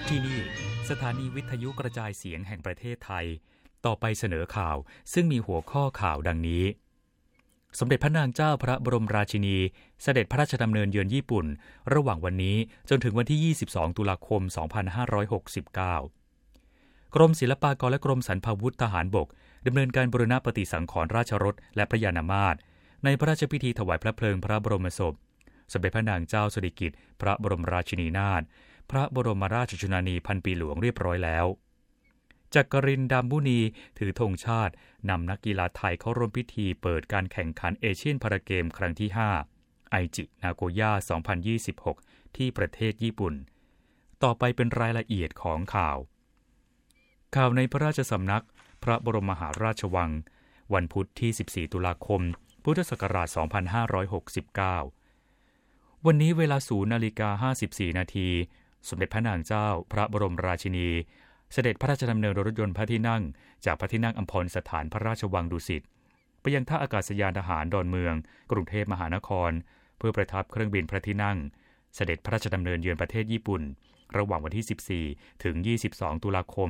ที่นี่สถานีวิทยุกระจายเสียงแห่งประเทศไทยต่อไปเสนอข่าวซึ่งมีหัวข้อข่าวดังนี้สมเด็จพระนางเจ้าพระบรมราชินีเสด็จพระราชดำเนินเยือนญี่ปุ่นระหว่างวันนี้จนถึงวันที่22ตุลาคม2569กรมศิลปากรและกรมสรรพาวุธทหารบกดำเนินการบูรณะปฏิสังขรณ์ราชรถและพระยานามาตรในพระราชพิธีถวายพระเพลิงพระบรมศพสมเด็จพระนางเจ้าสิริกิติ์พระบรมราชินีนาถพระบรมราชชนนีพันปีหลวงเรียบร้อยแล้วจักรินทร์ ดำมุนีถือธงชาตินำนักกีฬาไทยเข้าร่วมพิธีเปิดการแข่งขันเอเชียนพาราเกมครั้งที่5ไอจินาโกย่า2026ที่ประเทศญี่ปุ่นต่อไปเป็นรายละเอียดของข่าวในพระราชสำนักพระบรมมหาราชวังวันพุธที่14ตุลาคมพุทธศักราช2569วันนี้เวลา 0:54 นาทีสมเด็จพระนางเจ้าพระบรมราชินีเสด็จพระราชดำเนินโดยรถยนต์พระที่นั่งจากพระที่นั่งอัมพรสถานพระราชวังดุสิตไปยังท่าอากาศยานทหารดอนเมืองกรุงเทพมหานครเพื่อประทับเครื่องบินพระที่นั่งเสด็จพระราชดำเนินเยือนประเทศญี่ปุ่นระหว่างวันที่14ถึง22ตุลาคม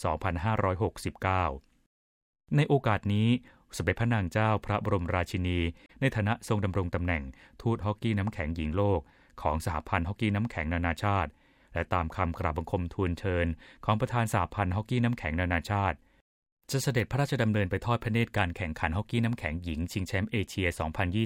2569ในโอกาสนี้สมเด็จพระนางเจ้าพระบรมราชินีในฐานะทรงดำรงตำแหน่งทูตฮอกกี้น้ำแข็งหญิงโลกของสหพันธ์ฮอกกี้น้ำแข็งนานาชาติและตามคำกราบบังคมทูลเชิญของประธานสหพันธ์ฮอกกี้น้ำแข็งนานาชาติจะเสด็จพระราชดำเนินไปทอดพระเนตรการแข่งขันฮอกกี้น้ำแข็งหญิงชิงแชมป์เอเชีย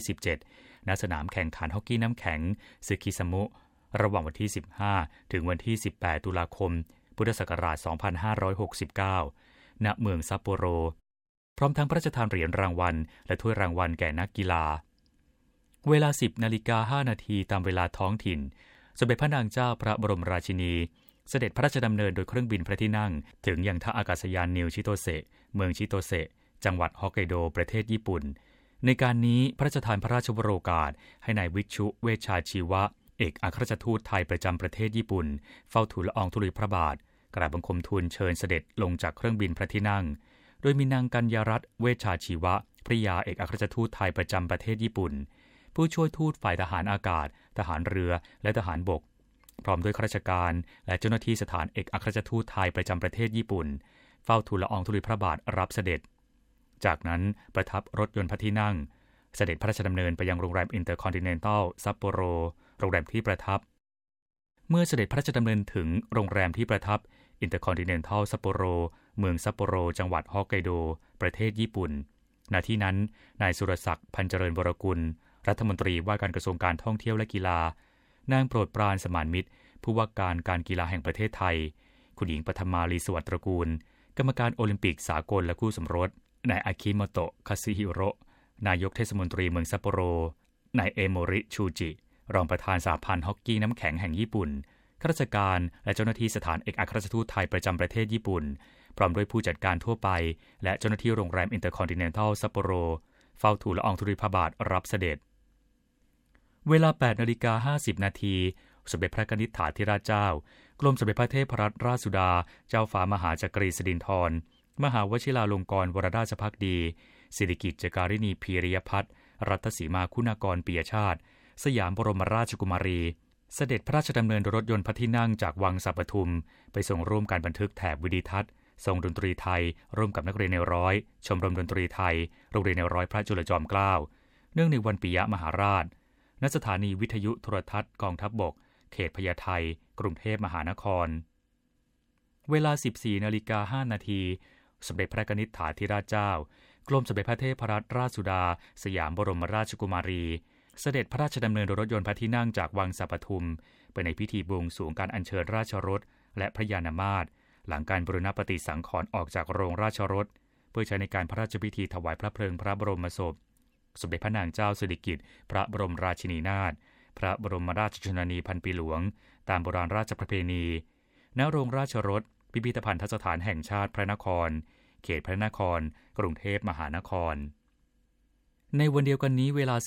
2027ณสนามแข่งขันฮอกกี้น้ำแข็งซึคิซามุระหว่างวันที่15ถึงวันที่18ตุลาคมพุทธศักราช2569ณเมืองซัปโปโรพร้อมทั้งพระราชทานเหรียญรางวัลและถ้วยรางวัลแก่นักกีฬาเวลา 10:05 นาทีตามเวลาท้องถิ่นสมเด็จพระนางเจ้าพระบรมราชินีเสด็จพระราชดำเนินโดยเครื่องบินพระที่นั่งถึงยังท่าอากาศยานนิวชิโตเซะเมืองชิโตเซะจังหวัดฮอกไกโดประเทศญี่ปุ่นในการนี้พระราชทานพระราชวโรกาสให้นายวิชุเวชชาชีวะเอกอัครราชทูตไทยประจำประเทศญี่ปุ่นเฝ้าทูลละอองธุลีพระบาทกราบบังคมทูลเชิญเสด็จลงจากเครื่องบินพระที่นั่งโดยมีนางกัญญารัตน์เวชชาชีวะภริยาเอกอัครราชทูตไทยประจำประเทศญี่ปุ่นผู้ช่วยทูตฝ่ายทหารอากาศทหารเรือและทหารบกพร้อมด้วยข้าราชการและเจ้าหน้าที่สถานเอกอัครราชทูตไทยประจำประเทศญี่ปุ่นเฝ้าทูลละอองธุลีพระบาทรับเสด็จจากนั้นประทับรถยนต์พระที่นั่งเสด็จพระราชดำเนินไปยังโรงแรมอินเตอร์คอนติเนนตัลซัปโปโรโรงแรมที่ประทับเมื่อเสด็จพระราชดำเนินถึงโรงแรมที่ประทับอินเตอร์คอนติเนนตัลซัปโปโรเมืองซัปโปโรจังหวัดฮอกไกโดประเทศญี่ปุ่นณที่นั้นนายสุรศักดิ์พันเจริญวรกุลรัฐมนตรีว่าการกระทรวงการท่องเที่ยวและกีฬานางโปรดปรานสมานมิตรผู้ว่าการการกีฬาแห่งประเทศไทยคุณหญิงปฐมาลีสวัสดิ์ตระกูลกรรมการโอลิมปิกสากลและคู่สมรสนายอากิโมโตะคาซิฮิโร่นายกเทศมนตรีเมืองซัปโปโรนายเอโมริชูจิรองประธานสหพันธ์ฮอกกี้น้ำแข็งแห่งญี่ปุ่นข้าราชการและเจ้าหน้าที่สถานเอกอัครราชทูตไทยประจำประเทศญี่ปุ่นพร้อมด้วยผู้จัดการทั่วไปและเจ้าหน้าที่โรงแรมอินเตอร์คอนติเนนตัลซัปโปโรเฝ้าทูลละอองธุลีพระบาทรับเสด็จเวลา 8:50 นาทีสมเด็จพระนิธิถาธิราชเจ้ากรมสมเด็จพระเทพรัตนราชสุดาเจ้าฟ้ามหาจักรีสิรินธรมหาวชิราลงกรณวรราชภักดีสิริกิติ์จการิณีพีริยพัฒน์รัตสีมาคุณากรปิยชาติสยามบรมราชกุมารีเสด็จพระราชดำเนินโดยรถยนต์พระที่นั่งจากวังสัปทุมไปส่งร่วมการบันทึกแถบวิดีทัศน์ทรงดนตรีไทยร่วมกับนักเรียนในร้อยชมรมดนตรีไทยโรงเรียนในร้อยพระจุลจอมเกล้าเนื่องในวันปิยมหาราชณสถานีวิทยุโทรทัศน์กองทัพบกเขตพญาไทกรุงเทพมหานครเวลา 14:05 นาทีสมเด็จพระนิธิถาธิราชเจ้ากรมสมเด็จพระเทพรัตนราชสุดาสยามบรมราชกุมารีเสด็จพระราชดำเนินโดยรถยนต์พระที่นั่งจากวังสัปทุมไปในพิธีบวงสรวงการอัญเชิญราชรถและพระยานามาตรหลังการบูรณปฏิสังขรณ์ออกจากโรงราชรถเพื่อใช้ในการพระราชพิธีถวายพระเพลิงพระบรมศพสมเด็จพระนางเจ้าสิริกิติ์พระบรมราชินีนาถพระบรมราชชนนีพันปีหลวงตามโบราณราชประเพณีณโรงราชรถพิพิธภัณฑสถานแห่งชาติพระนครเขตพระนครกรุงเทพมหานครในวันเดียวกันนี้เวลา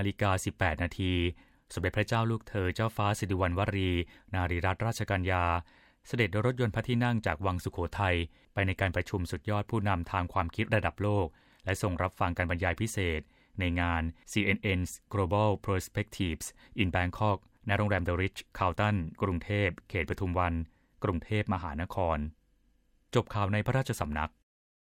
14:18 นาทีสมเด็จพระเจ้าลูกเธอเจ้าฟ้าสิริวัณวรีนารีรัตนราชกัญญาเสด็จโดยรถยนต์พระที่นั่งจากวังสุโขทัยไปในการประชุมสุดยอดผู้นำทางความคิดระดับโลกและทรงรับฟังการบรรยายพิเศษในงาน CNN's Global Perspectives in Bangkok ณโรงแรม The Ritz Carlton กรุงเทพเขตปทุมวันกรุงเทพมหานครจบข่าวในพระราชสำนัก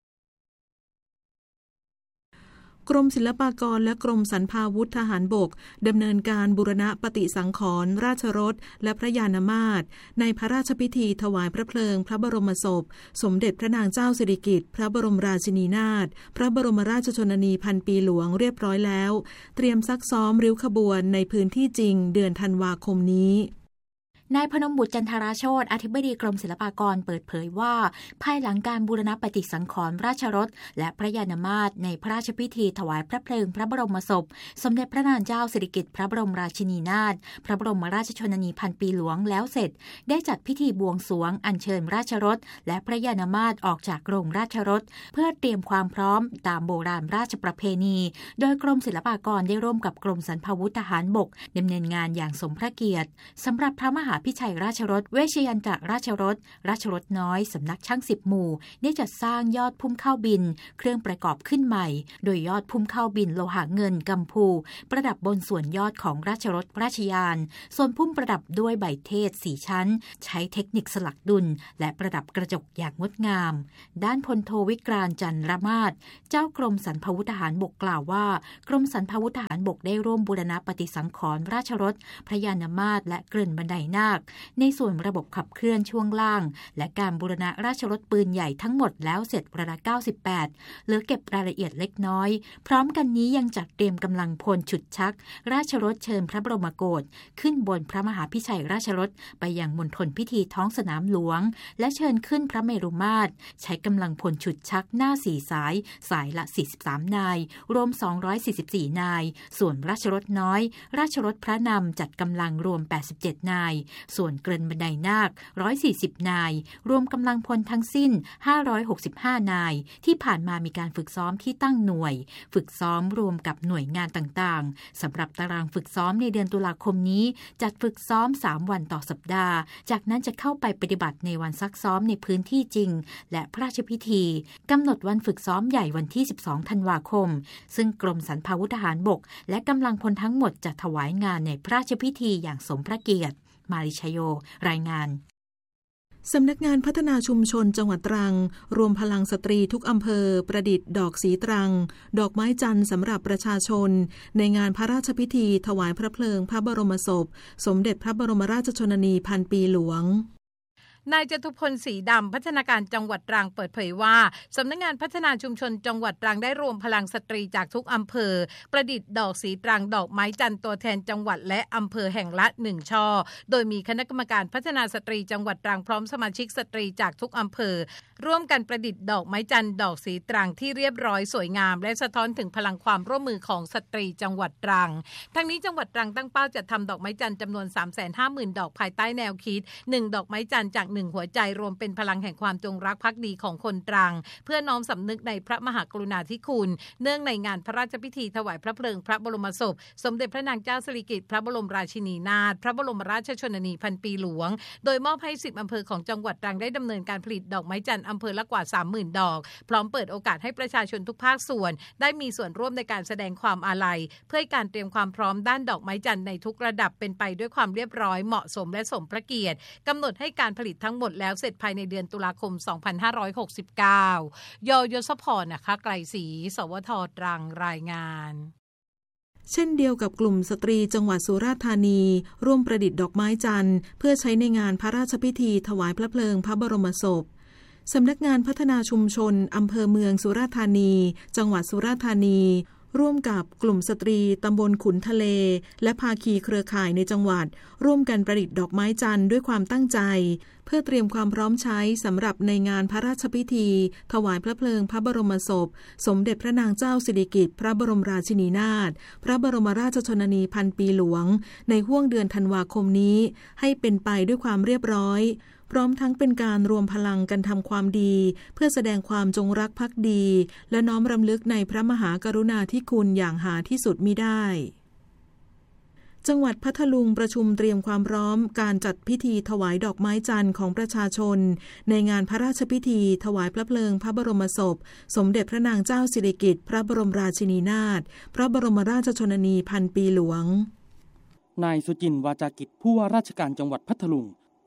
กรมศิลปากรและกรมสรรพาวุธทหารบกดำเนินการบูรณะปฏิสังขรณ์ราชรถและพระยานมาตรในพระราชพิธีถวายพระเพลิงพระบรมศพสมเด็จพระนางเจ้าสิริกิติ์พระบรมราชินีนาถพระบรมราชชนนีพันปีหลวงเรียบร้อยแล้วเตรียมซักซ้อมริ้วขบวนในพื้นที่จริงเดือนธันวาคมนี้นายพนมบุตรจันทราโชติอธิบดีกรมศิลปากรเปิดเผยว่าภายหลังการบูรณะปฏิสังขรณ์ราชรถและพระยานมาตรในพระราชพิธีถวายพระเพลิงพระบรมศพสมเด็จพระนางเจ้าสิริกิติ์พระบรมราชินีนาถพระบรมราชชนนีพันปีหลวงแล้วเสร็จได้จัดพิธีบวงสรวงอัญเชิญราชรถและพระยานมาตรออกจากโรงราชรถเพื่อเตรียมความพร้อมตามโบราณราชประเพณีโดยกรมศิลปากรได้ร่วมกับกรมสรรพาวุธทหารบกดำเนินงานอย่างสมพระเกียรติสำหรับพระมหาพิชัยราชรถเวชยันตราชรถราชรถน้อยสำนักช่าง10 หมู่ได้จัดสร้างยอดพุ่มข้าวบินเครื่องประกอบขึ้นใหม่โดยยอดพุ่มข้าวบินโลหะเงินกัมพูประดับบนส่วนยอดของราชรถราชยานส่วนพุ่มประดับด้วยใบเทศ4 ชั้นใช้เทคนิคสลักดุลและประดับกระจกอย่างงดงามด้านพลโทวิกรานต์จันทรมาศเจ้ากรมสรรพาวุธทหารบกกล่าวว่ากรมสรรพาวุธทหารบกได้ร่วมบูรณะปฏิสังขรณ์ราชรถพระยานมาตรและเกริ่นบันไดนาคในส่วนระบบขับเคลื่อนช่วงล่างและการบูรณะราชรถปืนใหญ่ทั้งหมดแล้วเสร็จระดับ98เหลือเก็บรายละเอียดเล็กน้อยพร้อมกันนี้ยังจัดเตรียมกำลังพลฉุดชักราชรถเชิญพระบรมโกศขึ้นบนพระมหาพิชัยราชรถไปยังมณฑลพิธีท้องสนามหลวงและเชิญขึ้นพระเมรุมาตรใช้กำลังพลฉุดชักหน้า4 สายละ43 นายรวม244 นายส่วนราชรถน้อยราชรถพระนำจัดกำลังรวม87 นายส่วนเกริ่นบันไดนาค140 นายรวมกำลังพลทั้งสิ้น565 นายที่ผ่านมามีการฝึกซ้อมที่ตั้งหน่วยฝึกซ้อมรวมกับหน่วยงานต่างๆสำหรับตารางฝึกซ้อมในเดือนตุลาคมนี้จัดฝึกซ้อม3 วันต่อสัปดาห์จากนั้นจะเข้าไปปฏิบัติในวันซักซ้อมในพื้นที่จริงและพระราชพิธีกำหนดวันฝึกซ้อมใหญ่วันที่12 ธันวาคมซึ่งกรมสรรพาวุธทหารบกและกำลังพลทั้งหมดจะถวายงานในพระราชพิธีอย่างสมพระเกียรติมาริชโยรายงานสำนักงานพัฒนาชุมชนจังหวัดตรังรวมพลังสตรีทุกอำเภอประดิษฐ์ดอกสีตรังดอกไม้จันทร์สำหรับประชาชนในงานพระราชพิธีถวายพระเพลิงพระบรมศพสมเด็จพระบรมราชชนนีพันปีหลวงนายจตุพลศรีดำพัฒนาการจังหวัดตรังเปิดเผยว่าสำนักงานพัฒนาชุมชนจังหวัดตรังได้รวมพลังสตรีจากทุกอำเภอประดิษฐ์ดอกสีตรังดอกไม้จันทร์ตัวแทนจังหวัดและอำเภอแห่งละ1 ช่อโดยมีคณะกรรมการพัฒนาสตรีจังหวัดตรังพร้อมสมาชิกสตรีจากทุกอำเภอร่วมกันประดิษฐ์ดอกไม้จันทร์ดอกสีตรังที่เรียบร้อยสวยงามและสะท้อนถึงพลังความร่วมมือของสตรีจังหวัดตรังทั้งนี้จังหวัดตรังตั้งเป้าจะทำดอกไม้จันทร์จำนวน 350,000 ดอกภายใต้แนวคิด1 ดอกไม้จันทร์จาก1 หัวใจรวมเป็นพลังแห่งความจงรักภักดีของคนตรังเพื่อน้อมสำนึกในพระมหากรุณาธิคุณเนื่องในงานพระราชพิธีถวายพระเพลิงพระบรมศพสมเด็จพระนางเจ้าสิริกิติ์พระบรมราชินีนาถพระบรมราชชนนีพันปีหลวงโดยมอบให้10 อำเภอของจังหวัดตรังได้ดำเนินการผลิตดอกไม้จันทร์อำเภอละกว่า 30,000 ดอกพร้อมเปิดโอกาสให้ประชาชนทุกภาคส่วนได้มีส่วนร่วมในการแสดงความอาลัยเพื่อการเตรียมความพร้อมด้านดอกไม้จันทร์ในทุกระดับเป็นไปด้วยความเรียบร้อยเหมาะสมและสมพระเกียรติกำหนดให้การผลิตทั้งหมดแล้วเสร็จภายในเดือนตุลาคม 2569 ยศพรนะคะไกลศรีสวทตรังรายงานเช่นเดียวกับกลุ่มสตรีจังหวัดสุราษฎร์ธานีร่วมประดิษฐ์ดอกไม้จันทร์เพื่อใช้ในงานพระราชพิธีถวายพระเพลิงพระบรมศพสำนักงานพัฒนาชุมชนอำเภอเมืองสุราษฎร์ธานีจังหวัดสุราษฎร์ธานีร่วมกับกลุ่มสตรีตำบลขุนทะเลและภาคีเครือข่ายในจังหวัดร่วมกันประดิษฐ์ดอกไม้จันทร์ด้วยความตั้งใจเพื่อเตรียมความพร้อมใช้สำหรับในงานพระราชพิธีถวายพระเพลิงพระบรมศพสมเด็จพระนางเจ้าสิริกิติ์พระบรมราชินีนาถพระบรมราชชนนีพันปีหลวงในห้วงเดือนธันวาคมนี้ให้เป็นไปด้วยความเรียบร้อยพร้อมทั้งเป็นการรวมพลังกันทำความดีเพื่อแสดงความจงรักภักดีและน้อมรำลึกในพระมหากรุณาธิคุณอย่างหาที่สุดมิได้จังหวัดพัทลุงประชุมเตรียมความพร้อมการจัดพิธีถวายดอกไม้จันทร์ของประชาชนในงานพระราชพิธีถวายพระเพลิงพระบรมศพสมเด็จพระนางเจ้าสิริกิติ์พระบรมราชินีนาถพระบรมราชชนนีพันปีหลวงนายสุจินต์วาจากิจผู้ว่าราชการจังหวัดพัทลุง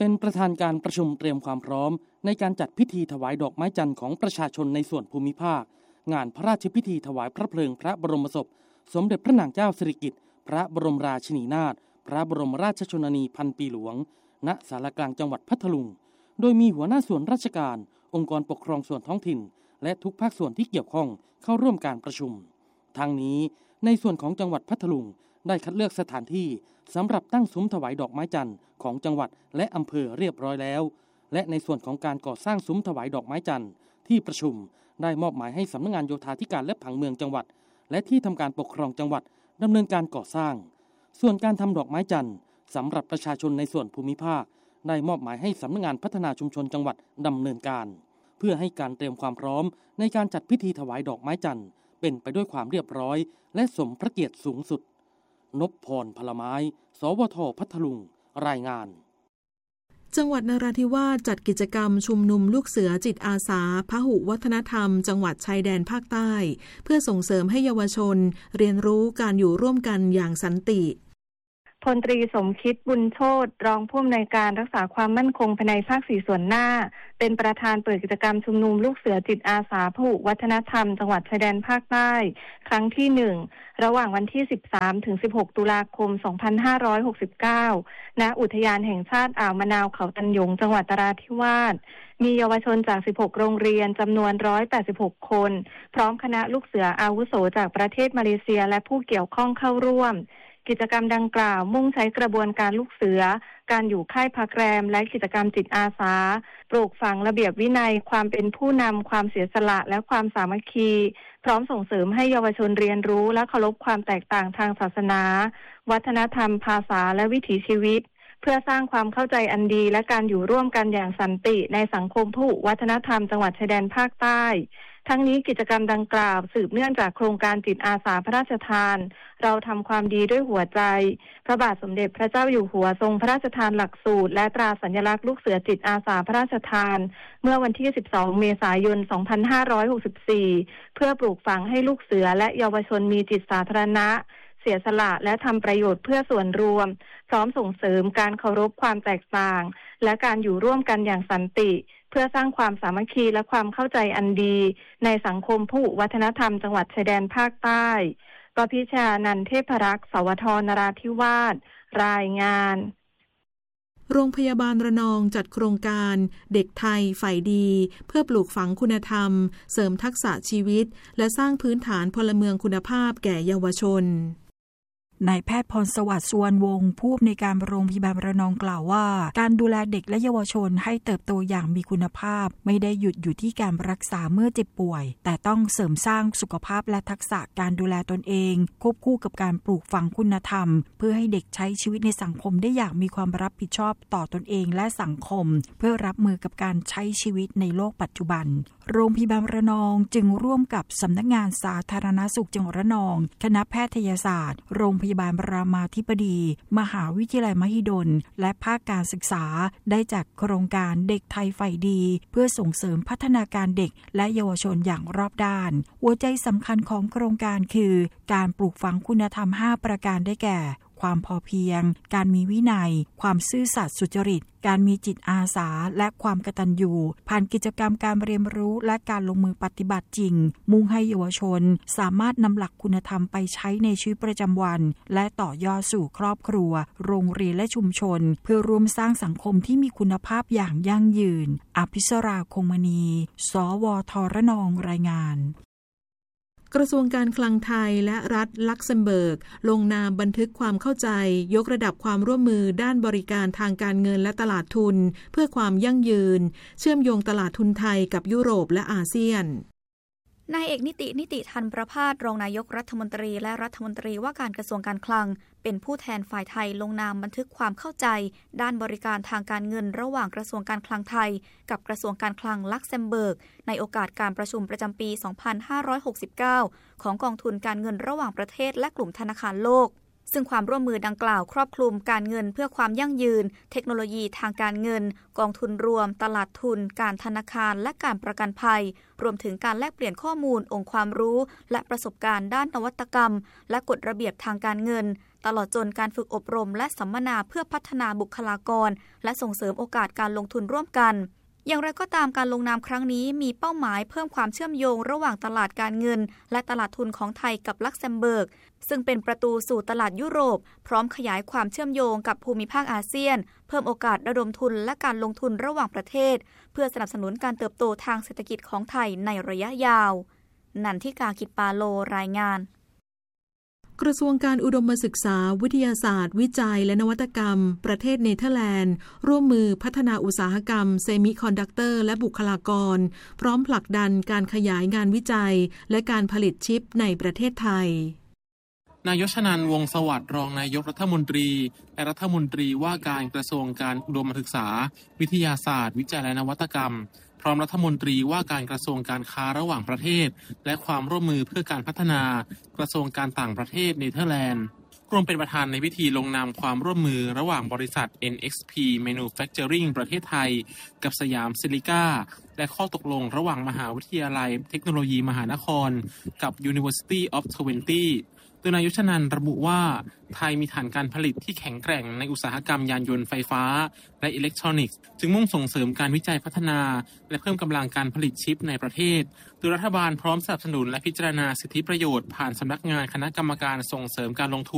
เป็นประธานการประชุมเตรียมความพร้อมในการจัดพิธีถวายดอกไม้จันทร์ของประชาชนในส่วนภูมิภาคงานพระราชพิธีถวายพระเพลิงพระบรมศพสมเด็จพระนางเจ้าสิริกิติ์พระบรมราชินีนาถพระบรมราชชนนีพันปีหลวงณศาลากลางจังหวัดพัทลุงโดยมีหัวหน้าส่วนราชการองค์กรปกครองส่วนท้องถิ่นและทุกภาคส่วนที่เกี่ยวข้องเข้าร่วมการประชุมทั้งนี้ในส่วนของจังหวัดพัทลุงได้คัดเลือกสถานที่สำหรับตั้งซุ้มถวายดอกไม้จันทร์ของจังหวัดและอำเภอเรียบร้อยแล้วและในส่วนของการก่อสร้างซุ้มถวายดอกไม้จันทร์ที่ประชุมได้มอบหมายให้สำนักงานโยธาธิการและผังเมืองจังหวัดและที่ทำการปกครองจังหวัดดำเนินการก่อสร้างส่วนการทำดอกไม้จันทร์สำหรับประชาชนในส่วนภูมิภาคได้มอบหมายให้สำนักงานพัฒนาชุมชนจังหวัดดำเนินการเพื่อให้การเตรียมความพร้อมในการจัดพิธีถวายดอกไม้จันทร์เป็นไปด้วยความเรียบร้อยและสมพระเกียรติสูงสุดนพพรพลไม้สวท.พัทลุงรายงานจังหวัดนราธิวาสจัดกิจกรรมชุมนุมลูกเสือจิตอาสาพหุวัฒนธรรมจังหวัดชายแดนภาคใต้เพื่อส่งเสริมให้เยาวชนเรียนรู้การอยู่ร่วมกันอย่างสันติพลตรีสมคิดบุญโชติรองผู้อำนวยการรักษาความมั่นคงภายในภาค4ส่วนหน้าเป็นประธานเปิดกิจกรรมชุมนุมลูกเสือจิตอาสาพหุวัฒนธรรมจังหวัดชายแดนภาคใต้ครั้งที่1ระหว่างวันที่13ถึง16ตุลาคม2569ณอุทยานแห่งชาติอ่าวมะนาวเขาตันหยงจังหวัดนราธิวาสมีเยาวชนจาก16โรงเรียนจำนวน186คนพร้อมคณะลูกเสืออาวุโสจากประเทศมาเลเซียและผู้เกี่ยวข้องเข้าร่วมกิจกรรมดังกล่าวมุ่งใช้กระบวนการลูกเสือการอยู่ค่ายพักแรมและกิจกรรมจิตอาสาปลูกฝังระเบียบวินัยความเป็นผู้นำความเสียสละและความสามัคคีพร้อมส่งเสริมให้เยาวชนเรียนรู้และเคารพความแตกต่างทางศาสนาวัฒนธรรมภาษาและวิถีชีวิตเพื่อสร้างความเข้าใจอันดีและการอยู่ร่วมกันอย่างสันติในสังคมพหุวัฒนธรรมจังหวัดชายแดนภาคใต้ทั้งนี้กิจกรรมดังกล่าวสืบเนื่องจากโครงการจิตอาสาพระราชทานเราทำความดีด้วยหัวใจพระบาทสมเด็จพระเจ้าอยู่หัวทรงพระราชทานหลักสูตรและตราสัญลักษณ์ลูกเสือจิตอาสาพระราชทานเมื่อวันที่12เมษายน2564เพื่อปลูกฝังให้ลูกเสือและเยาวชนมีจิตสาธารณะเสียสละและทำประโยชน์เพื่อส่วนรวมพร้อมส่งเสริมการเคารพความแตกต่างและการอยู่ร่วมกันอย่างสันติเพื่อสร้างความสามัคคีและความเข้าใจอันดีในสังคมพหุวัฒนธรรมจังหวัดชายแดนภาคใต้ปพิชานันท์เทพรักษ์สวท.นราธิวาสรายงานโรงพยาบาลระนองจัดโครงการเด็กไทยฝ่ายดีเพื่อปลูกฝังคุณธรรมเสริมทักษะชีวิตและสร้างพื้นฐานพลเมืองคุณภาพแก่เยาวชนนายแพทย์พรสวัสดิ์สุวรรณวงศ์ผู้อำนวยการโรงพยาบาลระนองกล่าวว่าการดูแลเด็กและเยาวชนให้เติบโตอย่างมีคุณภาพไม่ได้หยุดอยู่ที่การรักษาเมื่อเจ็บป่วยแต่ต้องเสริมสร้างสุขภาพและทักษะการดูแลตนเองควบคู่กับการปลูกฝังคุณธรรมเพื่อให้เด็กใช้ชีวิตในสังคมได้อย่างมีความรับผิดชอบต่อตนเองและสังคมเพื่อรับมือกับการใช้ชีวิตในโลกปัจจุบันโรงพยาบาลระนองจึงร่วมกับสำนักงานสาธารณสุขจังหวัดระนองคณะแพทยศาสตร์โรงพยาบาลรามาธิบดีมหาวิทยาลัยมหิดลและภาคการศึกษาได้จัดโครงการเด็กไทยฝ่ายดีเพื่อส่งเสริมพัฒนาการเด็กและเยาวชนอย่างรอบด้านหัวใจสำคัญของโครงการคือการปลูกฝังคุณธรรม5ประการได้แก่ความพอเพียงการมีวินัยความซื่อสัตย์สุจริตการมีจิตอาสาและความกตัญญูผ่านกิจกรรมการเรียนรู้และการลงมือปฏิบัติจริงมุ่งให้เยาวชนสามารถนำหลักคุณธรรมไปใช้ในชีวิตประจำวันและต่อยอดสู่ครอบครัวโรงเรียนและชุมชนเพื่อร่วมสร้างสังคมที่มีคุณภาพอย่างยั่งยืนอภิสราคงมณีสวท.ระนองรายงานกระทรวงการคลังไทยและรัฐลักเซมเบิร์กลงนามบันทึกความเข้าใจยกระดับความร่วมมือด้านบริการทางการเงินและตลาดทุนเพื่อความยั่งยืนเชื่อมโยงตลาดทุนไทยกับยุโรปและอาเซียนนายเอกนิติธันประภาสรองนายกรัฐมนตรีและรัฐมนตรีว่าการกระทรวงการคลังเป็นผู้แทนฝ่ายไทยลงนามบันทึกความเข้าใจด้านบริการทางการเงินระหว่างกระทรวงการคลังไทยกับกระทรวงการคลังลักเซมเบิร์กในโอกาสการประชุมประจำปี 2569 ของกองทุนการเงินระหว่างประเทศและกลุ่มธนาคารโลกซึ่งความร่วมมือดังกล่าวครอบคลุมการเงินเพื่อความยั่งยืนเทคโนโลยีทางการเงินกองทุนรวมตลาดทุนการธนาคารและการประกันภัยรวมถึงการแลกเปลี่ยนข้อมูลองค์ความรู้และประสบการณ์ด้านนวัตกรรมและกฎระเบียบทางการเงินตลอดจนการฝึกอบรมและสัมมนาเพื่อพัฒนาบุคลากรและส่งเสริมโอกาสการลงทุนร่วมกันอย่างไรก็ตามการลงนามครั้งนี้มีเป้าหมายเพิ่มความเชื่อมโยงระหว่างตลาดการเงินและตลาดทุนของไทยกับลักเซมเบิร์กซึ่งเป็นประตูสู่ตลาดยุโรปพร้อมขยายความเชื่อมโยงกับภูมิภาคอาเซียนเพิ่มโอกาสระดมทุนและการลงทุนระหว่างประเทศเพื่อสนับสนุนการเติบโตทางเศรษฐกิจของไทยในระยะยาวนันทิกา กิจปาโลรายงานกระทรวงการอุดมศึกษาวิทยาศาสตร์วิจัยและนวัตกรรมประเทศเนเธอร์แลนด์ร่วมมือพัฒนาอุตสาหกรรมเซมิคอนดักเตอร์และบุคลากรพร้อมผลักดันการขยายงานวิจัยและการผลิตชิปในประเทศไทยนายชนันท์ วงศ์สวัสดิ์รองนายกรัฐมนตรีและรัฐมนตรีว่าการกระทรวงการอุดมศึกษาวิทยาศาสตร์วิจัยและนวัตกรรมพร้อมรัฐมนตรีว่าการกระทรวงการค้าระหว่างประเทศและความร่วมมือเพื่อการพัฒนากระทรวงการต่างประเทศเนเธอร์แลนด์ร่วมเป็นประธานในพิธีลงนามความร่วมมือระหว่างบริษัท NXP Manufacturing ประเทศไทยกับสยามซิลิก้าและข้อตกลงระหว่างมหาวิทยาลัยเทคโนโลยีมหานครกับ University of Twenteโดยนายชนันท์ระบุว่าไทยมีฐานการผลิตที่แข็งแกร่งในอุตสาหกรรมยานยนต์ไฟฟ้าและอิเล็กทรอนิกส์จึงมุ่งส่งเสริมการวิจัยพัฒนาและเพิ่มกำลังการผลิตชิปในประเทศโดยรัฐบาลพร้อมสนับสนุนและพิจารณาสิทธิประโยชน์ผ่านสำนักงานคณะกรรมการส่งเสริมการลงทุน